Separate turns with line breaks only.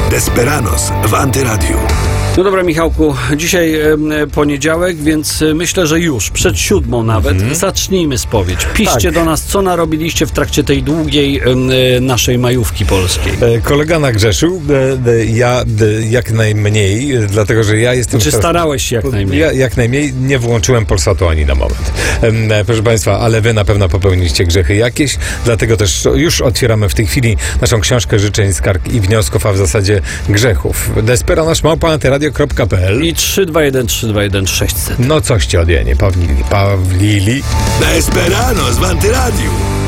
Desperados w Antyradiu.
No dobra, Michałku, dzisiaj poniedziałek, więc myślę, że już przed 7 nawet zacznijmy spowiedź. Piszcie do nas, co narobiliście w trakcie tej długiej naszej majówki polskiej.
Kolega nagrzeszył, ja jak najmniej, dlatego że ja jestem...
Czy starałeś się jak najmniej?
Ja jak najmniej nie włączyłem Polsatu ani na moment. Proszę Państwa, ale wy na pewno popełniliście grzechy jakieś, dlatego też już otwieramy w tej chwili naszą książkę życzeń, skarg i wniosków, a w zasadzie grzechów. Desperados@anteradio.pl
I 321 600.
No coś cię odjenie, Pawlili.
Desperados w Antyradiu.